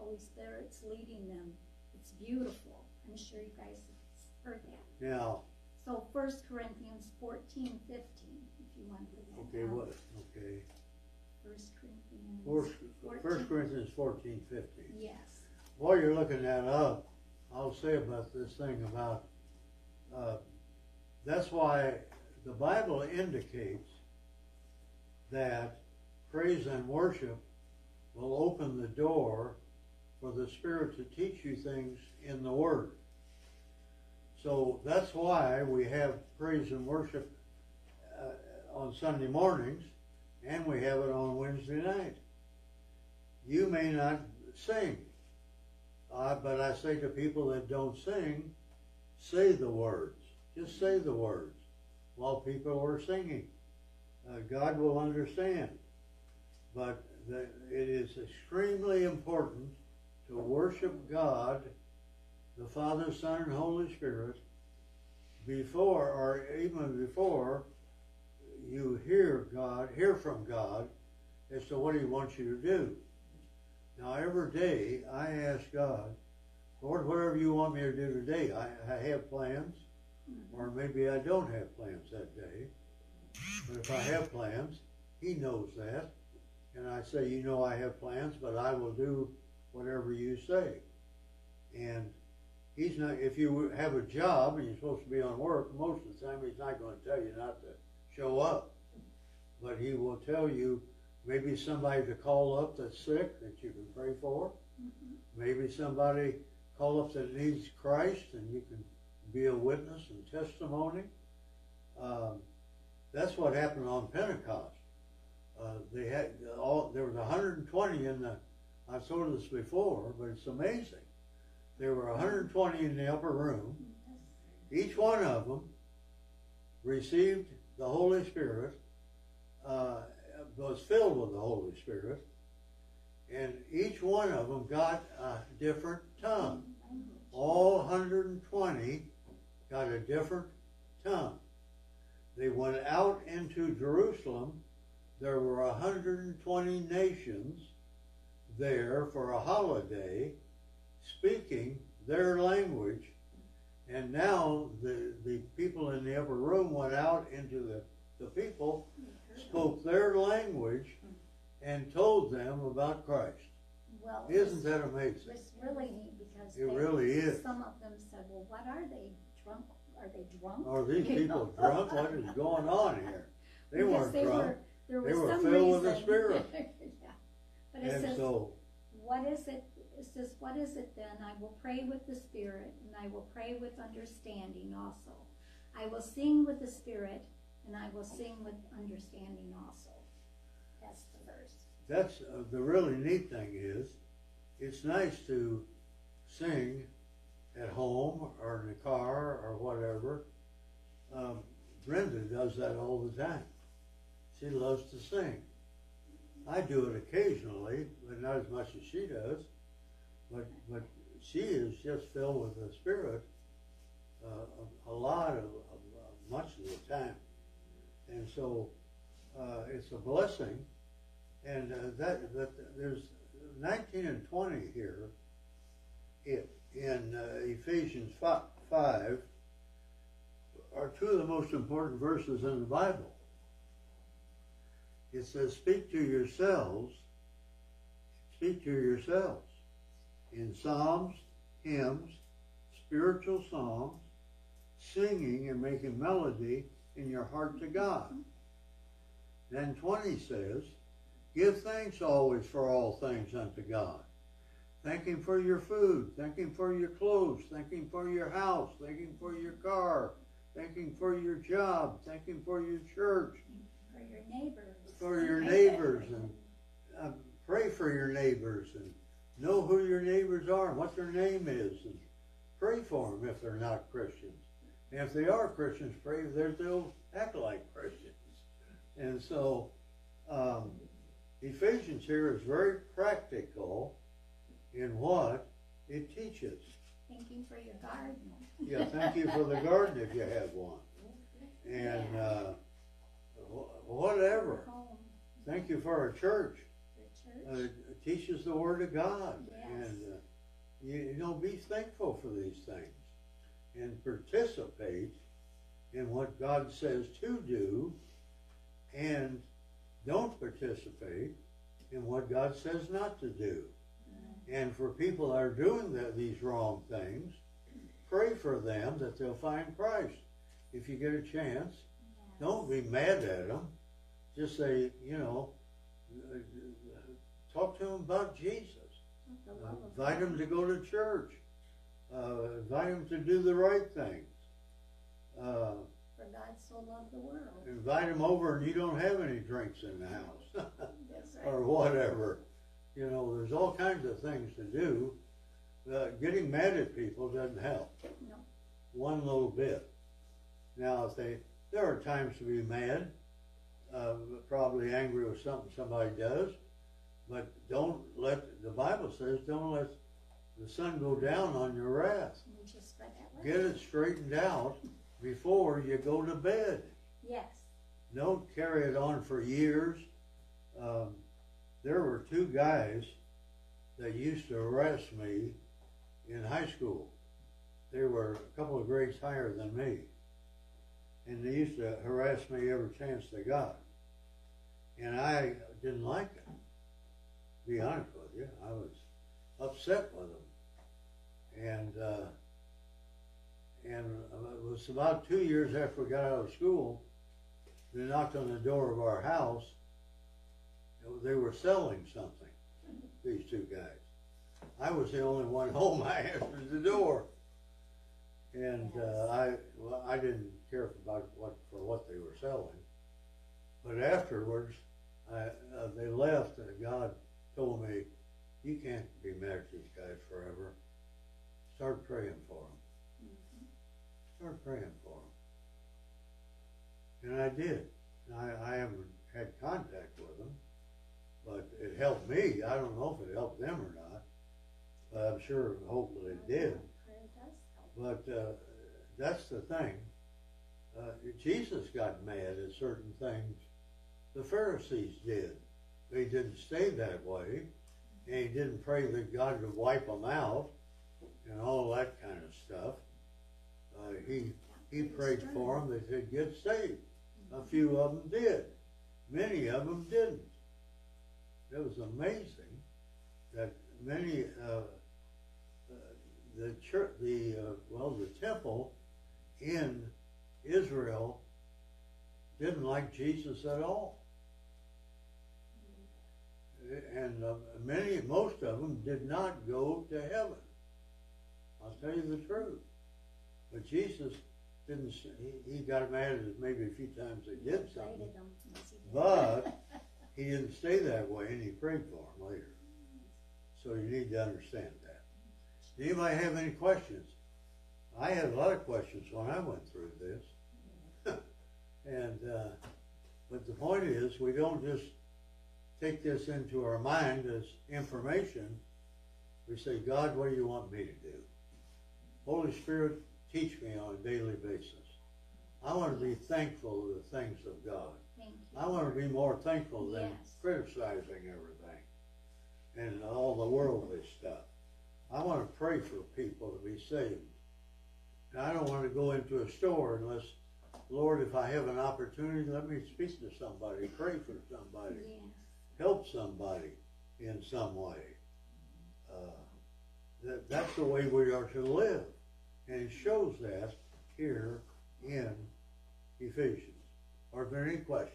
Holy Spirit's leading them. It's beautiful. I'm sure you guys have heard that. Yeah. So 1 Corinthians 14:15, if you want to put that Okay, down. what? Okay. 1 Corinthians 1 Corinthians 14:15. Yes. While you're looking that up, I'll say about this thing about, that's why the Bible indicates that praise and worship will open the door for the Spirit to teach you things in the Word. So that's why we have praise and worship on Sunday mornings, and we have it on Wednesday night. You may not sing, but I say to people that don't sing, say the words. Just say the words while people are singing. God will understand. But it is extremely important to worship God, the Father, Son, and Holy Spirit, before, or even before, you hear from God as to what He wants you to do. Now, every day I ask God, Lord, whatever you want me to do today, I have plans, or maybe I don't have plans that day. But if I have plans, He knows that. And I say, you know I have plans, but I will do whatever you say. And He's not, if you have a job and you're supposed to be on work, most of the time He's not going to tell you not to show up. But He will tell you maybe somebody to call up that's sick that you can pray for. Maybe somebody call up that needs Christ and you can be a witness and testimony. That's what happened on Pentecost. There was 120 in the, I've told this before, but it's amazing. There were 120 in the upper room. Each one of them received the Holy Spirit, was filled with the Holy Spirit, and each one of them got a different tongue. All 120 got a different tongue. They went out into Jerusalem. There were 120 nations there for a holiday, speaking their language. And now the people in the upper room went out into the people, spoke their language, and told them about Christ. Well, isn't that amazing? It's really neat because it really is. Some of them said, well, what are they, drunk? Are they drunk? Are these people drunk? What is going on here? They weren't drunk. They were filled with the Spirit. Yeah. But it says, what is it? It says, what is it then? I will pray with the Spirit, and I will pray with understanding also. I will sing with the Spirit, and I will sing with understanding also. That's the verse. That's the really neat thing is, it's nice to sing at home or in the car or whatever. Brenda does that all the time. She loves to sing. I do it occasionally, but not as much as she does. But she is just filled with the Spirit a lot of much of the time. And so it's a blessing. And that there's 19 and 20 here in Ephesians 5 are two of the most important verses in the Bible. It says, speak to yourselves in psalms, hymns, spiritual songs, singing and making melody in your heart to God. Then 20 says, give thanks always for all things unto God. Thank Him for your food, thank Him for your clothes, thank Him for your house, thank Him for your car, thank Him for your job, thank Him for your church. For your neighbors. For your neighbors, and pray for your neighbors, and know who your neighbors are and what their name is, and pray for them if they're not Christians. And if they are Christians, pray that they'll act like Christians. And so Ephesians here is very practical in what it teaches. Thank you for your garden. Yeah, thank you for the garden if you have one. And whatever. Thank you for our church. It teaches the Word of God. Yes. And be thankful for these things and participate in what God says to do, and don't participate in what God says not to do. And for people that are doing these wrong things, pray for them that they'll find Christ. If you get a chance, don't be mad at them. Just say, talk to them about Jesus. Invite them to go to church. Invite them to do the right things. For God so loved the world. Invite them over and you don't have any drinks in the house. That's right. Or whatever. There's all kinds of things to do. Getting mad at people doesn't help. No. One little bit. Now, there are times to be mad, probably angry with something somebody does, but the Bible says, don't let the sun go down on your wrath. Just spread that way. Get it straightened out before you go to bed. Yes. Don't carry it on for years. There were two guys that used to harass me in high school. They were a couple of grades higher than me. And they used to harass me every chance they got. And I didn't like it. To be honest with you, I was upset with them. And it was about 2 years after we got out of school, they knocked on the door of our house. They were selling something, these two guys. I was the only one home. I answered the door. And I didn't care about what they were selling. But afterwards, they left, and God told me, you can't be mad at these guys forever. Start praying for them. Mm-hmm. Start praying for them. And I did. I haven't had contact with them, but it helped me. I don't know if it helped them or not, but I'm sure, hopefully it did. But that's the thing. Jesus got mad at certain things the Pharisees did. They didn't stay that way, and he didn't pray that God would wipe them out and all that kind of stuff. He prayed for them that they'd get saved. A few of them did. Many of them didn't. It was amazing that many the temple in Israel didn't like Jesus at all. And most of them did not go to heaven. I'll tell you the truth. But Jesus didn't, he got mad at us maybe a few times they did something. But he didn't stay that way, and he prayed for them later. So you need to understand that. Does anybody have any questions? I had a lot of questions when I went through this. But the point is, we don't just take this into our mind as information. We say, God, what do you want me to do? Holy Spirit, teach me on a daily basis. I want to be thankful of the things of God. Thank you. I want to be more thankful than criticizing everything and all the worldly stuff. I want to pray for people to be saved. And I don't want to go into a store unless, Lord, if I have an opportunity, let me speak to somebody, pray for somebody, help somebody in some way. That's the way we are to live. And it shows that here in Ephesians. Are there any questions?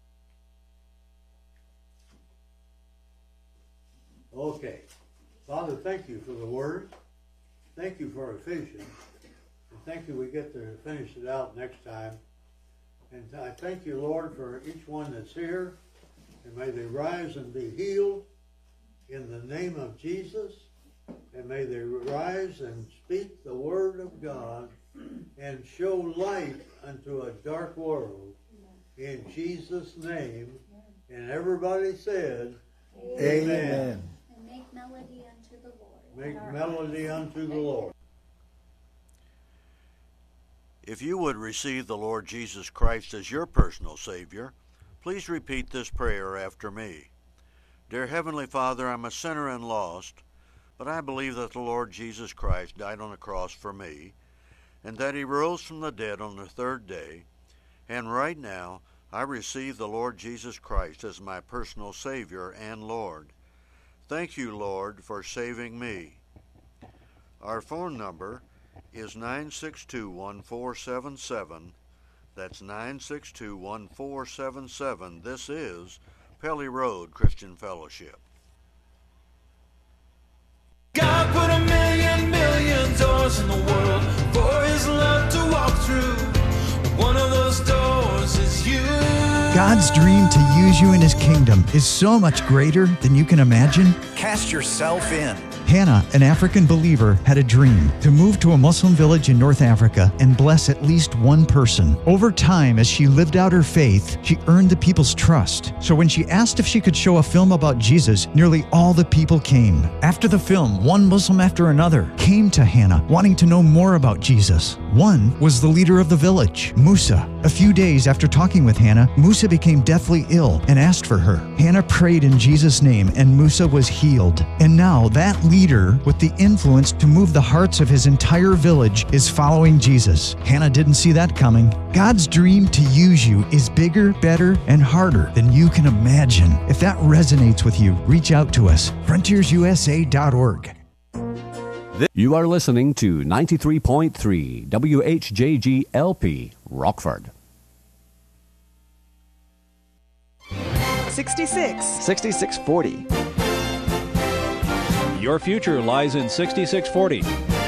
Okay. Father, thank you for the word. Thank you for Ephesians. And thank you we get to finish it out next time. And I thank you, Lord, for each one that's here. And may they rise and be healed in the name of Jesus. And may they rise and speak the word of God and show light unto a dark world. In Jesus' name. And everybody said, Amen. And make melody unto the Lord. Make melody unto the Lord. If you would receive the Lord Jesus Christ as your personal Savior, please repeat this prayer after me. Dear Heavenly Father, I'm a sinner and lost, but I believe that the Lord Jesus Christ died on the cross for me, and that he rose from the dead on the third day, and right now I receive the Lord Jesus Christ as my personal Savior and Lord. Thank you, Lord, for saving me. Our phone number is 962-1477. That's 962-1477. This is Pelly Road Christian Fellowship. God put a million doors in the world for his love to walk through. One of those doors is you. God's dream to use you in his kingdom is so much greater than you can imagine. Cast yourself in. Hannah, an African believer, had a dream to move to a Muslim village in North Africa and bless at least one person. Over time, as she lived out her faith, she earned the people's trust. So when she asked if she could show a film about Jesus, nearly all the people came. After the film, one Muslim after another came to Hannah, wanting to know more about Jesus. One was the leader of the village, Musa. A few days after talking with Hannah, Musa became deathly ill and asked for her. Hannah prayed in Jesus' name, and Musa was healed. And now that leader, with the influence to move the hearts of his entire village, is following Jesus. Hannah didn't see that coming. God's dream to use you is bigger, better, and harder than you can imagine. If that resonates with you, reach out to us. FrontiersUSA.org. You are listening to 93.3 WHJG-LP, Rockford. 6640. Your future lies in 6640.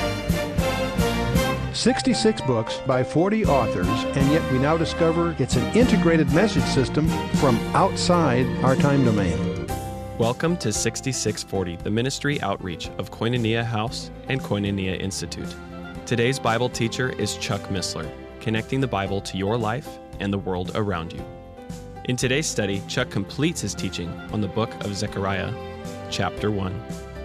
66 books by 40 authors, and yet we now discover it's an integrated message system from outside our time domain. Welcome to 6640, the ministry outreach of Koinonia House and Koinonia Institute. Today's Bible teacher is Chuck Missler, connecting the Bible to your life and the world around you. In today's study, Chuck completes his teaching on the book of Zechariah, chapter 1.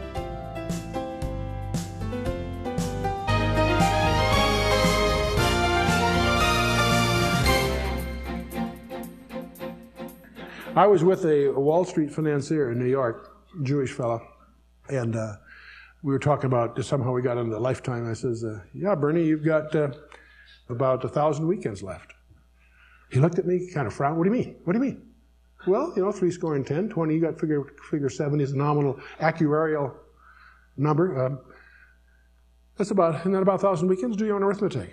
I was with a Wall Street financier in New York, Jewish fellow, and we were talking about, somehow we got into the lifetime. I says, yeah, Bernie, you've got about 1,000 weekends left. He looked at me, kind of frowned. What do you mean? What do you mean? Well, 310, 20, you got figure 70 is a nominal actuarial number. Isn't that about 1,000 weekends? Do your own arithmetic.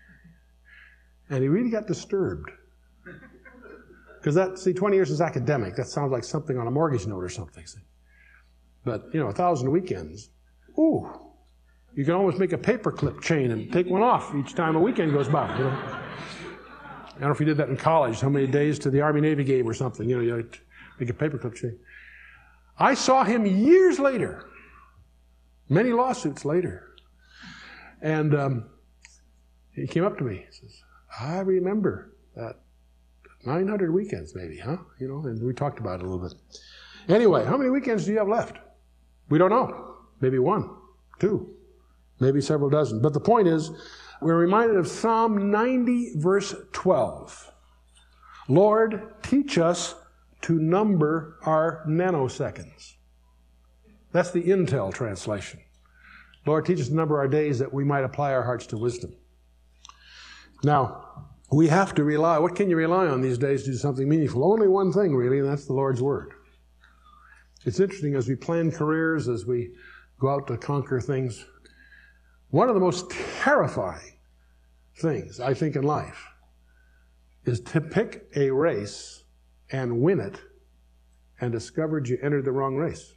And he really got disturbed. Because 20 years is academic. That sounds like something on a mortgage note or something. But, 1,000 weekends. Ooh, you can almost make a paperclip chain and take one off each time a weekend goes by. I don't know if you did that in college, how many days to the Army-Navy game or something. You make a paperclip chain. I saw him years later, many lawsuits later. And he came up to me. He says, I remember that 900 weekends maybe, huh? And we talked about it a little bit. Anyway, how many weekends do you have left? We don't know. Maybe 1, 2, maybe several dozen. But the point is, we're reminded of Psalm 90, verse 12. Lord, teach us to number our nanoseconds. That's the Intel translation. Lord, teach us to number our days that we might apply our hearts to wisdom. Now, we have to rely. What can you rely on these days to do something meaningful? Only one thing, really, and that's the Lord's Word. It's interesting as we plan careers, as we go out to conquer things, one of the most terrifying things, I think, in life is to pick a race and win it and discover you entered the wrong race.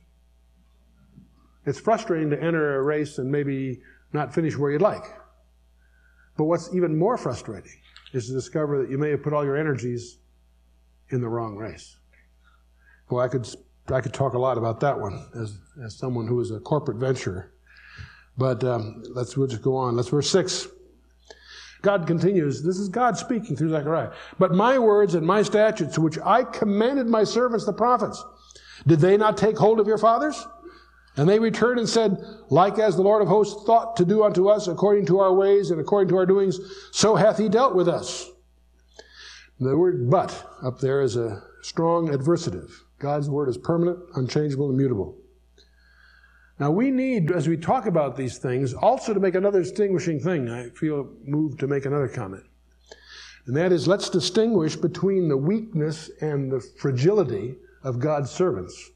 It's frustrating to enter a race and maybe not finish where you'd like. But what's even more frustrating is to discover that you may have put all your energies in the wrong race. Well, I could talk a lot about that one as someone who is a corporate venturer. But we'll just go on. That's verse 6. God continues. This is God speaking through Zechariah. But my words and my statutes, which I commanded my servants, the prophets, did they not take hold of your fathers? And they returned and said, like as the Lord of hosts thought to do unto us according to our ways and according to our doings, so hath he dealt with us. The word but up there is a strong adversative. God's word is permanent, unchangeable, immutable. Now we need, as we talk about these things, also to make another distinguishing thing. I feel moved to make another comment. And that is, let's distinguish between the weakness and the fragility of God's servants.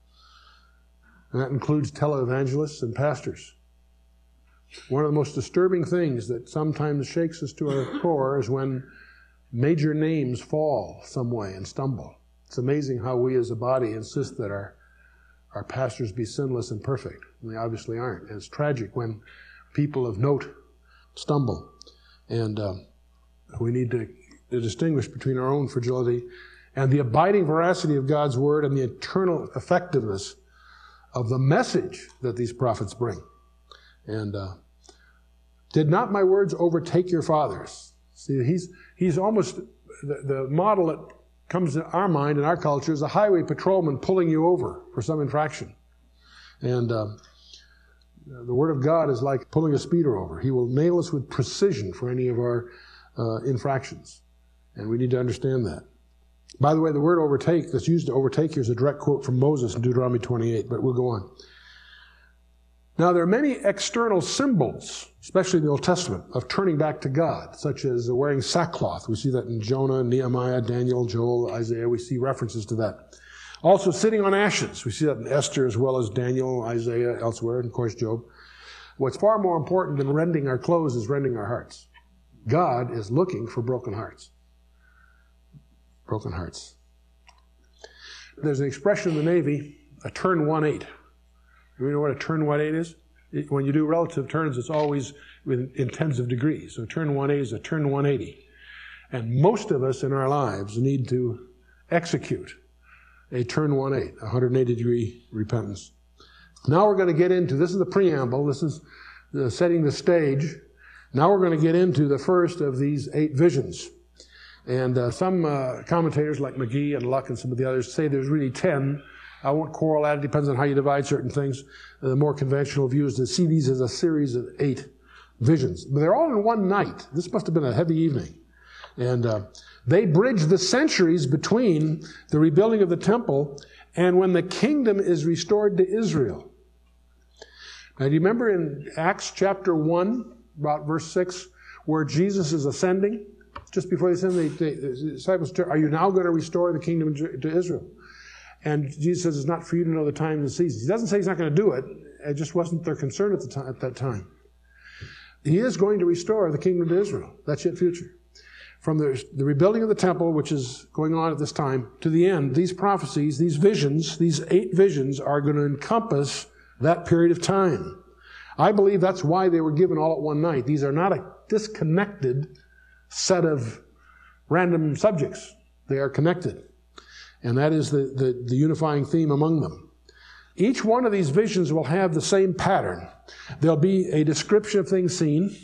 And that includes televangelists and pastors. One of the most disturbing things that sometimes shakes us to our core is when major names fall some way and stumble. It's amazing how we as a body insist that our pastors be sinless and perfect. And they obviously aren't. And it's tragic when people of note stumble. And we need to distinguish between our own fragility and the abiding veracity of God's word and the eternal effectiveness of the message that these prophets bring. And did not my words overtake your fathers? See, he's almost the model that comes to our mind in our culture is a highway patrolman pulling you over for some infraction. And the Word of God is like pulling a speeder over. He will nail us with precision for any of our infractions. And we need to understand that. By the way, the word overtake that's used to overtake here is a direct quote from Moses in Deuteronomy 28, but we'll go on. Now, there are many external symbols, especially in the Old Testament, of turning back to God, such as wearing sackcloth. We see that in Jonah, Nehemiah, Daniel, Joel, Isaiah. We see references to that. Also, sitting on ashes. We see that in Esther as well as Daniel, Isaiah, elsewhere, and of course Job. What's far more important than rending our clothes is rending our hearts. God is looking for broken hearts. Broken hearts. There's an expression in the Navy, a turn 1/8. Do you know what a turn 1/8 is? When you do relative turns, it's always in tens of degrees. So turn 1/8 is a turn 180. And most of us in our lives need to execute a turn 1/8, 180-degree repentance. Now we're going to get into, this is the preamble, this is setting the stage. Now we're going to get into the first of these 8 visions. And some commentators like McGee and Luck and some of the others say there's really 10. I won't quarrel that. It depends on how you divide certain things. The more conventional view is to see these as a series of 8 visions. But they're all in one night. This must have been a heavy evening. And they bridge the centuries between the rebuilding of the temple and when the kingdom is restored to Israel. Now, do you remember in Acts chapter 1, about verse 6, where Jesus is ascending? Just before they ascend, the disciples, are you now going to restore the kingdom to Israel? And Jesus says it's not for you to know the times and seasons. He doesn't say he's not going to do it. It just wasn't their concern at that time. He is going to restore the kingdom to Israel. That's yet future. From the rebuilding of the temple, which is going on at this time, to the end, these prophecies, these visions, these 8 visions are going to encompass that period of time. I believe that's why they were given all at one night. These are not a disconnected set of random subjects. They are connected. And that is the unifying theme among them. Each one of these visions will have the same pattern. There'll be a description of things seen,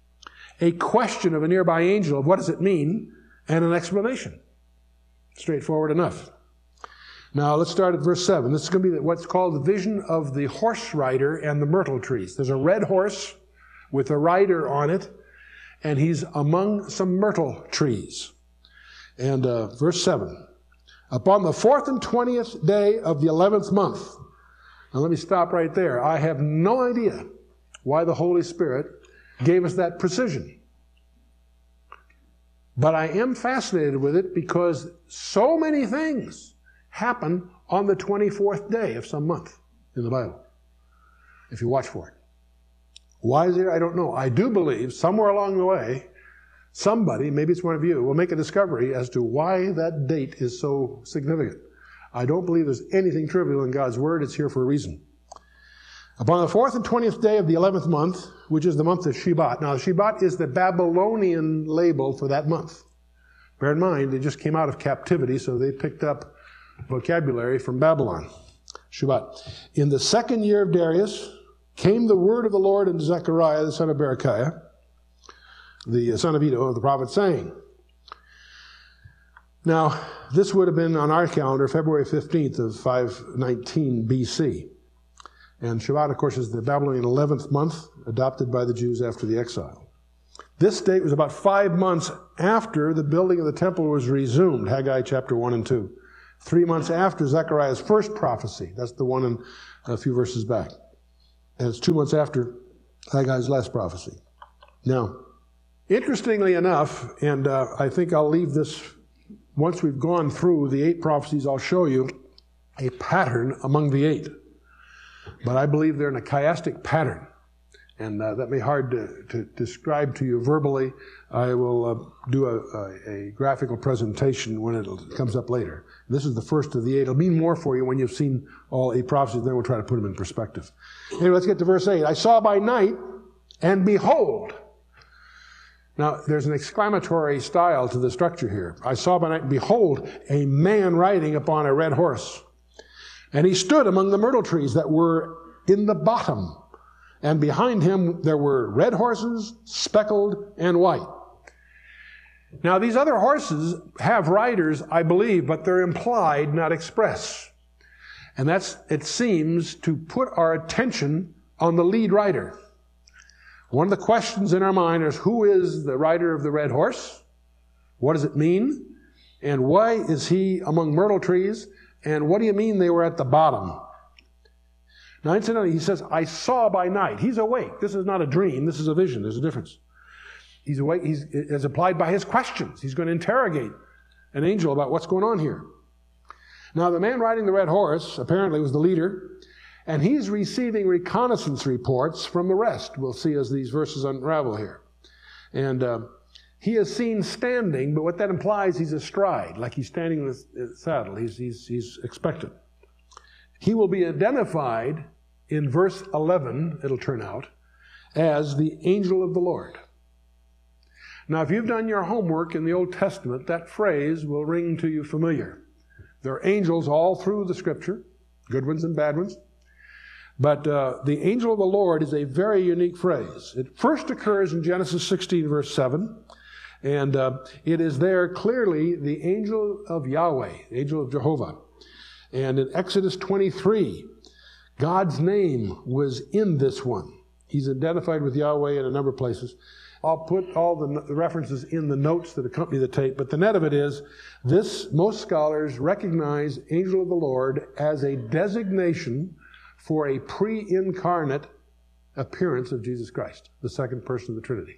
a question of a nearby angel of what does it mean, and an explanation. Straightforward enough. Now let's start at verse 7. This is going to be what's called the vision of the horse rider and the myrtle trees. There's a red horse with a rider on it, and he's among some myrtle trees. And verse 7. Upon the 4th and 20th day of the 11th month. Now let me stop right there. I have no idea why the Holy Spirit gave us that precision. But I am fascinated with it because so many things happen on the 24th day of some month in the Bible, if you watch for it. Why is it? I don't know. I do believe somewhere along the way, somebody, maybe it's one of you, will make a discovery as to why that date is so significant. I don't believe there's anything trivial in God's Word. It's here for a reason. Upon the 4th and 20th day of the 11th month, which is the month of Shebat. Now, Shebat is the Babylonian label for that month. Bear in mind, they just came out of captivity, so they picked up vocabulary from Babylon. Shebat. In the 2nd year of Darius came the word of the Lord unto Zechariah, the son of Berechiah, the son of Iddo, of the prophet, saying. Now, this would have been on our calendar February 15th of 519 BC. And Shevat, of course, is the Babylonian 11th month, adopted by the Jews after the exile. This date was about 5 months after the building of the temple was resumed, Haggai chapter 1 and 2. 3 months after Zechariah's first prophecy. That's the one in a few verses back. And it's 2 months after Haggai's last prophecy. Now, interestingly enough, and I think I'll leave this, once we've gone through the 8 prophecies, I'll show you a pattern among the 8. But I believe they're in a chiastic pattern. And that may be hard to describe to you verbally. I will do a graphical presentation when it comes up later. This is the first of the 8. It'll mean more for you when you've seen all 8 prophecies. Then we'll try to put them in perspective. Anyway, let's get to verse 8. I saw by night, and behold. Now, there's an exclamatory style to the structure here. I saw by night, and behold, a man riding upon a red horse. And he stood among the myrtle trees that were in the bottom. And behind him there were red horses, speckled and white. Now these other horses have riders, I believe, but they're implied, not express. And that's, it seems, to put our attention on the lead rider. One of the questions in our mind is, who is the rider of the red horse? What does it mean? And why is he among myrtle trees? And what do you mean they were at the bottom? Now, incidentally, he says, I saw by night. He's awake. This is not a dream. This is a vision. There's a difference. He's awake. He's as applied by his questions. He's going to interrogate an angel about what's going on here. Now, the man riding the red horse apparently was the leader, and he's receiving reconnaissance reports from the rest. We'll see as these verses unravel here. And he is seen standing, but what that implies, he's astride, like he's standing in the saddle. He's expectant. He will be identified in verse 11, it'll turn out, as the angel of the Lord. Now, if you've done your homework in the Old Testament, that phrase will ring to you familiar. There are angels all through the Scripture, good ones and bad ones. But the angel of the Lord is a very unique phrase. It first occurs in Genesis 16, verse 7. And it is there clearly the angel of Yahweh, the angel of Jehovah. And in Exodus 23, God's name was in this one. He's identified with Yahweh in a number of places. I'll put all the references in the notes that accompany the tape, but the net of it is, most scholars recognize angel of the Lord as a designation for a pre-incarnate appearance of Jesus Christ, the second person of the Trinity.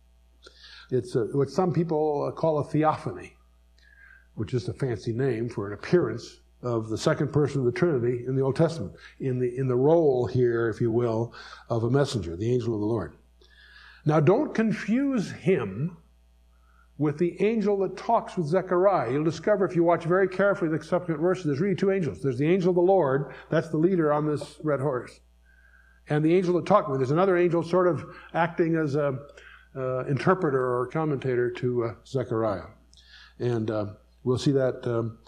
It's what some people call a theophany, which is a fancy name for an appearance of the second person of the Trinity in the Old Testament, in the role here, if you will, of a messenger, the angel of the Lord. Now, don't confuse him with the angel that talks with Zechariah. You'll discover if you watch very carefully the subsequent verses, there's really 2 angels. There's the angel of the Lord, that's the leader on this red horse, and the angel that talked with. There's another angel sort of acting as a interpreter or commentator to Zechariah. And we'll see that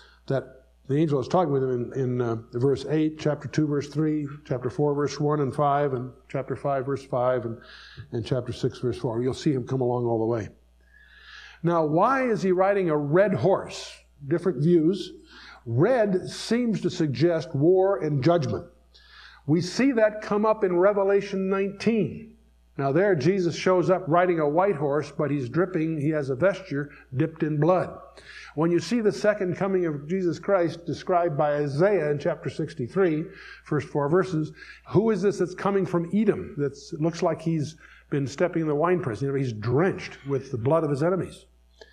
the angel is talking with him in verse 8, chapter 2, verse 3, chapter 4, verse 1 and 5, and chapter 5, verse 5, and chapter 6, verse 4. You'll see him come along all the way. Now, why is he riding a red horse? Different views. Red seems to suggest war and judgment. We see that come up in Revelation 19. Now there, Jesus shows up riding a white horse, but he's dripping, he has a vesture dipped in blood. When you see the second coming of Jesus Christ described by Isaiah in chapter 63, first 4 verses, who is this that's coming from Edom? That looks like he's been stepping in the winepress. He's drenched with the blood of his enemies.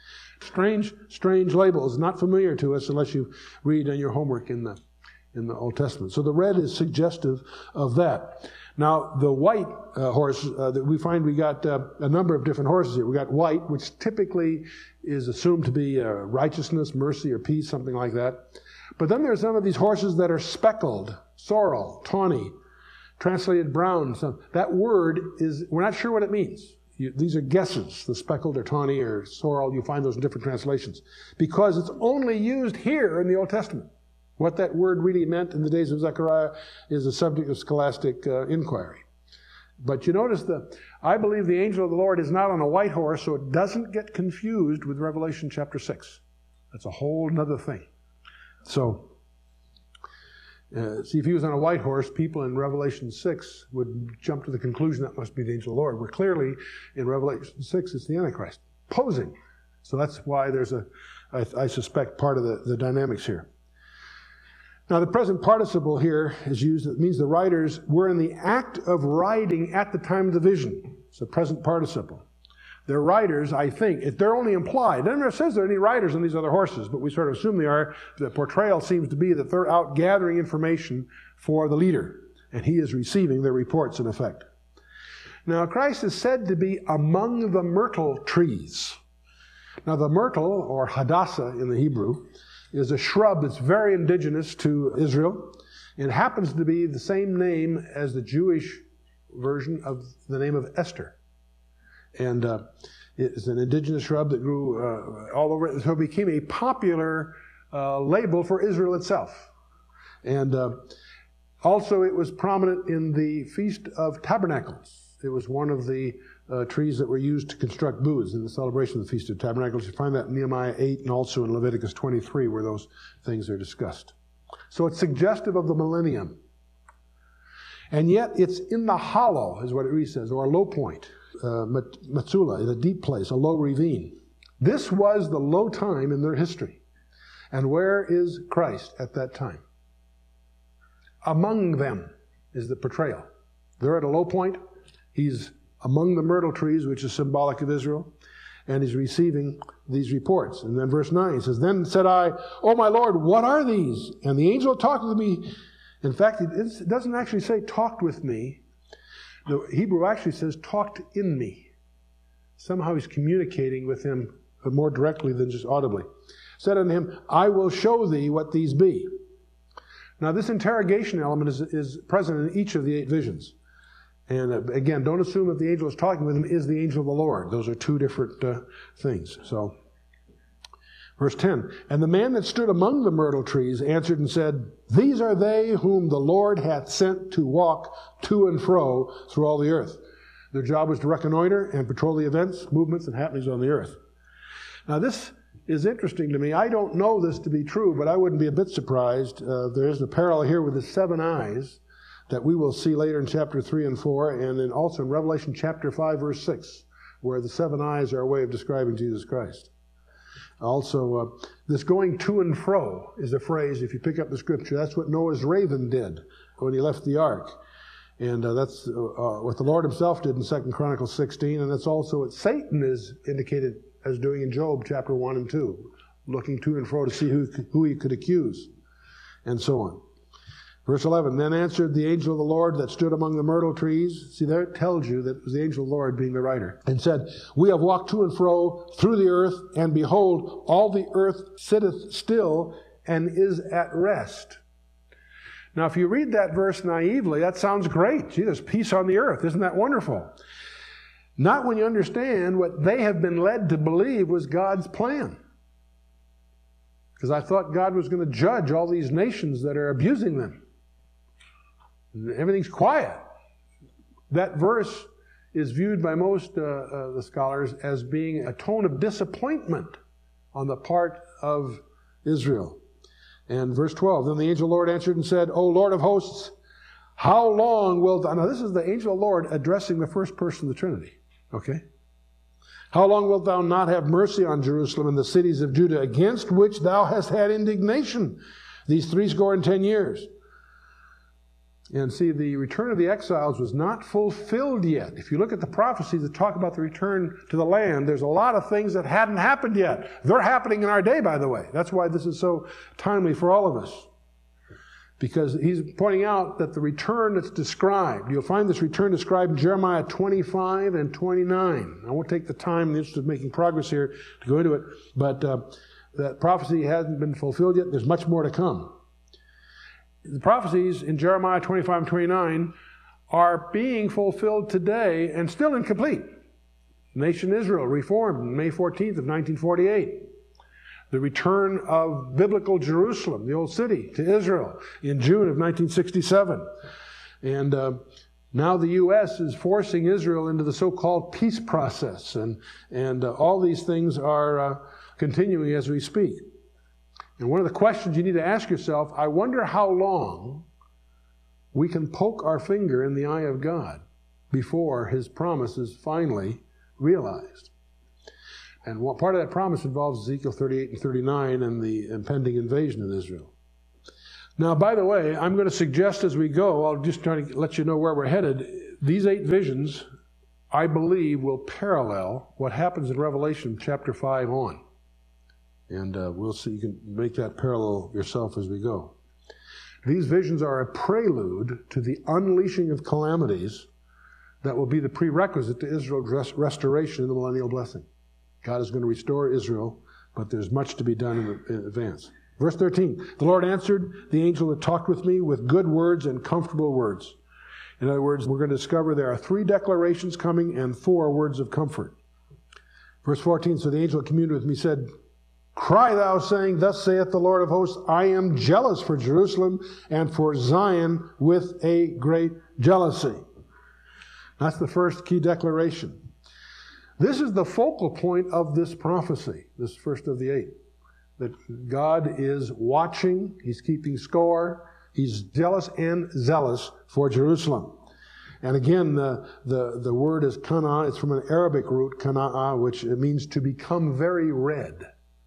Strange labels, not familiar to us unless you read in your homework in the Old Testament. So the red is suggestive of that. Now, the white horse, that we find we got a number of different horses here. We got white, which typically is assumed to be righteousness, mercy, or peace, something like that. But then there's some of these horses that are speckled, sorrel, tawny, translated brown. That word is, we're not sure what it means. These are guesses, the speckled or tawny or sorrel. You find those in different translations. Because it's only used here in the Old Testament. What that word really meant in the days of Zechariah is a subject of scholastic inquiry. But you notice I believe the angel of the Lord is not on a white horse, so it doesn't get confused with Revelation chapter 6. That's a whole other thing. So, see, if he was on a white horse, people in Revelation 6 would jump to the conclusion that must be the angel of the Lord. Where clearly, in Revelation 6, it's the Antichrist, posing. So that's why there's I suspect, part of the dynamics here. Now, the present participle here is used. It means the writers were in the act of writing at the time of the vision. It's a present participle. They're riders, I think. They're only implied. It never says there are any riders on these other horses, but we sort of assume they are. The portrayal seems to be that they're out gathering information for the leader, and he is receiving their reports in effect. Now, Christ is said to be among the myrtle trees. Now, the myrtle, or hadassah in the Hebrew, is a shrub that's very indigenous to Israel. It happens to be the same name as the Jewish version of the name of Esther. And it's an indigenous shrub that grew all over it. So it became a popular label for Israel itself. And also it was prominent in the Feast of Tabernacles. It was one of the trees that were used to construct booths in the celebration of the Feast of Tabernacles. You find that in Nehemiah 8 and also in Leviticus 23 where those things are discussed. So it's suggestive of the millennium. And yet it's in the hollow, is what it really says, or a low point. Matsula, in a deep place, a low ravine. This was the low time in their history. And where is Christ at that time? Among them is the portrayal. They're at a low point. He's among the myrtle trees, which is symbolic of Israel, and he's receiving these reports. And then verse 9 says, Then said I, O my Lord, what are these? And the angel talked with me. In fact, it doesn't actually say talked with me. The Hebrew actually says talked in me. Somehow he's communicating with him more directly than just audibly. Said unto him, I will show thee what these be. Now this interrogation element is present in each of the 8 visions. And again, don't assume that the angel is talking with him is the angel of the Lord. Those are 2 different things. So, verse 10, And the man that stood among the myrtle trees answered and said, These are they whom the Lord hath sent to walk to and fro through all the earth. Their job was to reconnoiter and patrol the events, movements, and happenings on the earth. Now this is interesting to me. I don't know this to be true, but I wouldn't be a bit surprised. There is a parallel here with the 7 eyes that we will see later in chapter 3 and 4, and then also in Revelation chapter 5, verse 6, where the 7 eyes are a way of describing Jesus Christ. Also, this going to and fro is a phrase, if you pick up the scripture, that's what Noah's raven did when he left the ark. And that's what the Lord himself did in 2 Chronicles 16, and that's also what Satan is indicated as doing in Job chapter 1 and 2, looking to and fro to see who he could accuse, and so on. Verse 11, Then answered the angel of the Lord that stood among the myrtle trees. See, there it tells you that it was the angel of the Lord being the writer. And said, We have walked to and fro through the earth, and behold, all the earth sitteth still and is at rest. Now, if you read that verse naively, that sounds great. Gee, there's peace on the earth. Isn't that wonderful? Not when you understand what they have been led to believe was God's plan. Because I thought God was going to judge all these nations that are abusing them. Everything's quiet. That verse is viewed by most the scholars as being a tone of disappointment on the part of Israel. And verse 12, Then the angel of the Lord answered and said, O Lord of hosts, how long wilt thou... Now this is the angel of the Lord addressing the first person of the Trinity. Okay? How long wilt thou not have mercy on Jerusalem and the cities of Judah, against which thou hast had indignation these 70 years? And see, the return of the exiles was not fulfilled yet. If you look at the prophecies that talk about the return to the land, there's a lot of things that hadn't happened yet. They're happening in our day, by the way. That's why this is so timely for all of us. Because he's pointing out that the return that's described, you'll find this return described in Jeremiah 25 and 29. I won't take the time in the interest of making progress here to go into it, but that prophecy hasn't been fulfilled yet. There's much more to come. The prophecies in Jeremiah 25 and 29 are being fulfilled today and still incomplete. Nation Israel reformed on May 14th of 1948. The return of biblical Jerusalem, the old city, to Israel in June of 1967. And now the U.S. is forcing Israel into the so-called peace process. And all these things are continuing as we speak. And one of the questions you need to ask yourself, I wonder how long we can poke our finger in the eye of God before his promise is finally realized. And what part of that promise involves Ezekiel 38 and 39 and the impending invasion of Israel. Now, by the way, I'm going to suggest as we go, I'll just try to let you know where we're headed. These 8 visions, I believe, will parallel what happens in Revelation chapter 5 on. And we'll see. You can make that parallel yourself as we go. These visions are a prelude to the unleashing of calamities that will be the prerequisite to Israel's restoration in the millennial blessing. God is going to restore Israel, but there's much to be done in advance. Verse 13, the Lord answered the angel that talked with me with good words and comfortable words. In other words, we're going to discover there are 3 declarations coming and 4 words of comfort. Verse 14, so the angel that communed with me said, cry thou, saying, thus saith the Lord of hosts, I am jealous for Jerusalem and for Zion with a great jealousy. That's the first key declaration. This is the focal point of this prophecy, this first of the 8. That God is watching, He's keeping score, He's jealous and zealous for Jerusalem. And again, the word is kana. It's from an Arabic root, kana'a, which means to become very red.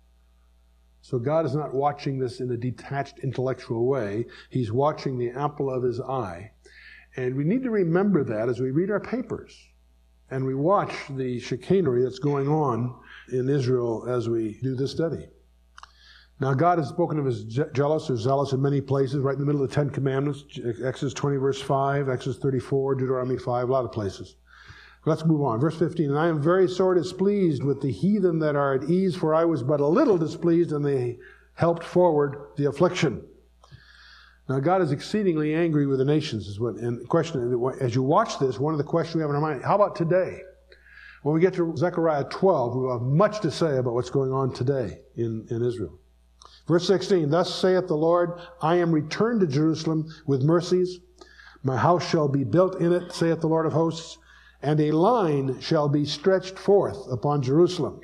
So God is not watching this in a detached intellectual way. He's watching the apple of His eye. And we need to remember that as we read our papers and we watch the chicanery that's going on in Israel as we do this study. Now, God has spoken of His jealous or zealous in many places, right in the middle of the 10 Commandments, Exodus 20, verse 5, Exodus 34, Deuteronomy 5, a lot of places. Let's move on. Verse 15, and I am very sore displeased with the heathen that are at ease, for I was but a little displeased, and they helped forward the affliction. Now, God is exceedingly angry with the nations, and the question, as you watch this, one of the questions we have in our mind, how about today? When we get to Zechariah 12, we will have much to say about what's going on today in Israel. Verse 16, thus saith the Lord, I am returned to Jerusalem with mercies. My house shall be built in it, saith the Lord of hosts, and a line shall be stretched forth upon Jerusalem.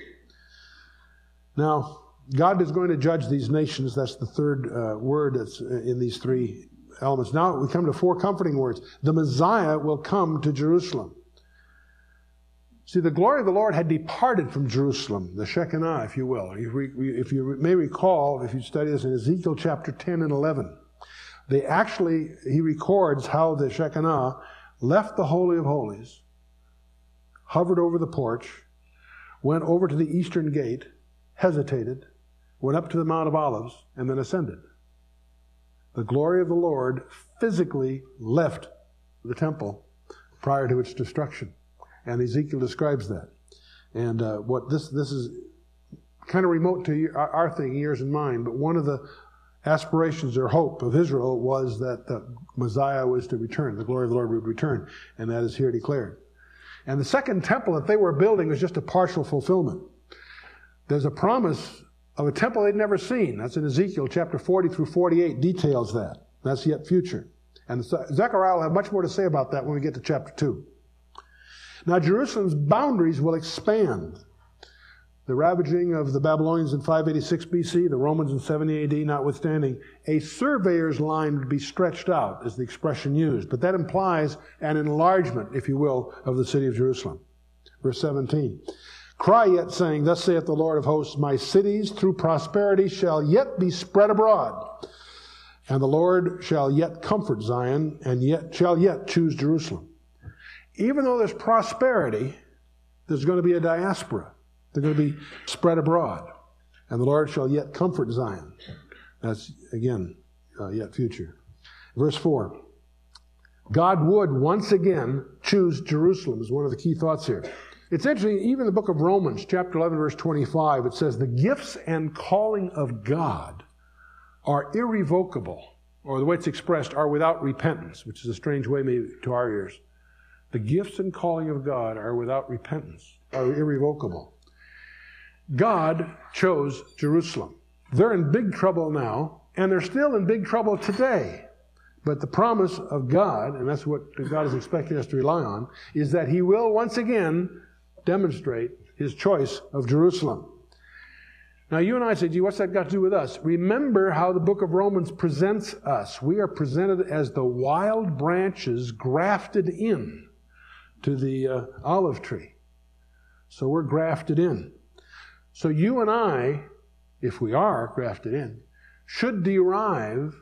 Now, God is going to judge these nations. That's the third word that's in these 3 elements. Now we come to 4 comforting words. The Messiah will come to Jerusalem. See, the glory of the Lord had departed from Jerusalem, the Shekinah, if you will. If you may recall, if you study this in Ezekiel chapter 10 and 11, he records how the Shekinah left the Holy of Holies, hovered over the porch, went over to the eastern gate, hesitated, went up to the Mount of Olives, and then ascended. The glory of the Lord physically left the temple prior to its destruction. And Ezekiel describes that. And what this is kind of remote to our thing, yours and mine, but one of the aspirations or hope of Israel was that the Messiah was to return, the glory of the Lord would return, and that is here declared. And the second temple that they were building was just a partial fulfillment. There's a promise of a temple they'd never seen. That's in Ezekiel chapter 40 through 48, details that. That's yet future. And Zechariah will have much more to say about that when we get to chapter 2. Now, Jerusalem's boundaries will expand. The ravaging of the Babylonians in 586 BC, the Romans in 70 AD notwithstanding, a surveyor's line would be stretched out, is the expression used. But that implies an enlargement, if you will, of the city of Jerusalem. Verse 17. Cry yet, saying, thus saith the Lord of hosts, my cities through prosperity shall yet be spread abroad, and the Lord shall yet comfort Zion, and shall yet choose Jerusalem. Even though there's prosperity, there's going to be a diaspora. They're going to be spread abroad. And the Lord shall yet comfort Zion. That's, again, yet future. Verse 4. God would once again choose Jerusalem is one of the key thoughts here. It's interesting, even in the book of Romans, chapter 11, verse 25, it says, the gifts and calling of God are irrevocable, or the way it's expressed, are without repentance, which is a strange way maybe to our ears. The gifts and calling of God are without repentance, are irrevocable. God chose Jerusalem. They're in big trouble now, and they're still in big trouble today. But the promise of God, and that's what God is expecting us to rely on, is that He will once again demonstrate His choice of Jerusalem. Now you and I say, gee, what's that got to do with us? Remember how the book of Romans presents us. We are presented as the wild branches grafted in to the olive tree. So we're grafted in. So you and I, if we are grafted in, should derive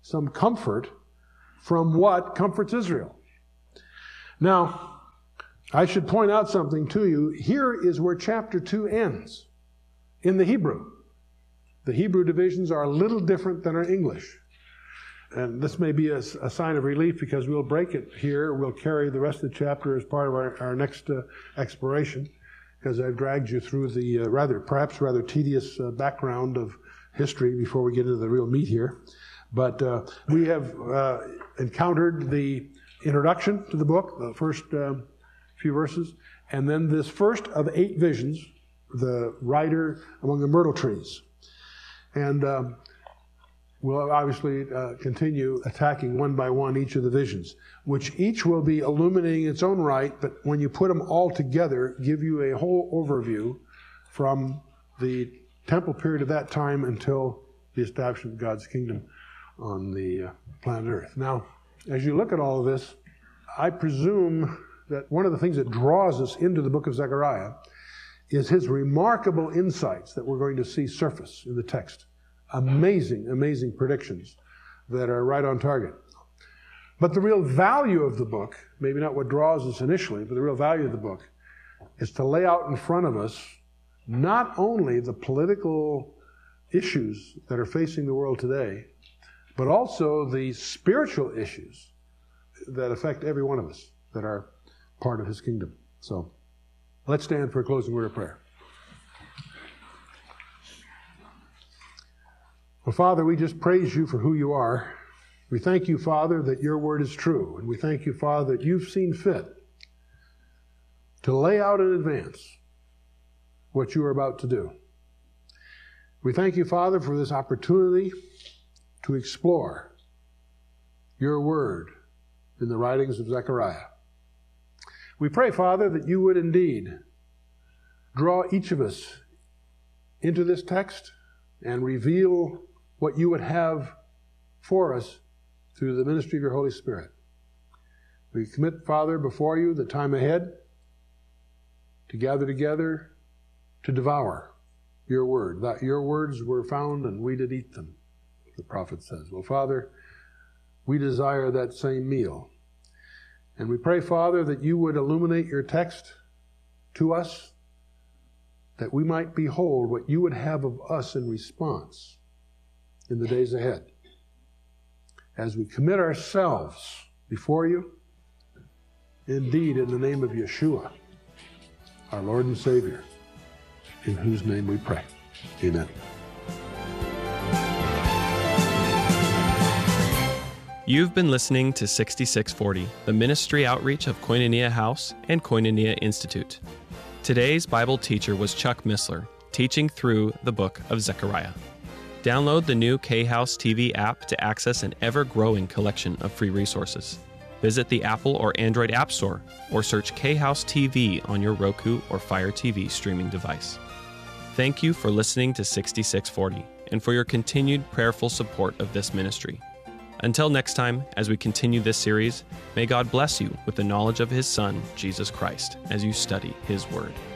some comfort from what comforts Israel. Now, I should point out something to you. Here is where chapter 2 ends, in the Hebrew. The Hebrew divisions are a little different than our English. And this may be a sign of relief because we'll break it here. We'll carry the rest of the chapter as part of our next exploration, because I've dragged you through the perhaps rather tedious background of history before we get into the real meat here. But we have encountered the introduction to the book, the first few verses, and then this first of 8 visions, the rider among the myrtle trees. And we'll obviously continue attacking one by one each of the visions, which each will be illuminating its own right, but when you put them all together, give you a whole overview from the temple period of that time until the establishment of God's kingdom on the planet Earth. Now, as you look at all of this, I presume that one of the things that draws us into the book of Zechariah is his remarkable insights that we're going to see surface in the text. Amazing, amazing predictions that are right on target. But the real value of the book, maybe not what draws us initially, but the real value of the book is to lay out in front of us not only the political issues that are facing the world today, but also the spiritual issues that affect every one of us that are part of his kingdom. So let's stand for a closing word of prayer. Well, Father, we just praise you for who you are. We thank you, Father, that your word is true. And we thank you, Father, that you've seen fit to lay out in advance what you are about to do. We thank you, Father, for this opportunity to explore your word in the writings of Zechariah. We pray, Father, that you would indeed draw each of us into this text and reveal what you would have for us through the ministry of your Holy Spirit. We commit, Father, before you the time ahead to gather together to devour your word. That your words were found and we did eat them, the prophet says. Well, Father, we desire that same meal. And we pray, Father, that you would illuminate your text to us, that we might behold what you would have of us in response in the days ahead. As we commit ourselves before you, indeed in the name of Yeshua, our Lord and Savior, in whose name we pray. Amen. You've been listening to 6640, the ministry outreach of Koinonia House and Koinonia Institute. Today's Bible teacher was Chuck Missler, teaching through the book of Zechariah. Download the new K-House TV app to access an ever-growing collection of free resources. Visit the Apple or Android App Store or search K-House TV on your Roku or Fire TV streaming device. Thank you for listening to 6640 and for your continued prayerful support of this ministry. Until next time, as we continue this series, may God bless you with the knowledge of His Son, Jesus Christ, as you study His Word.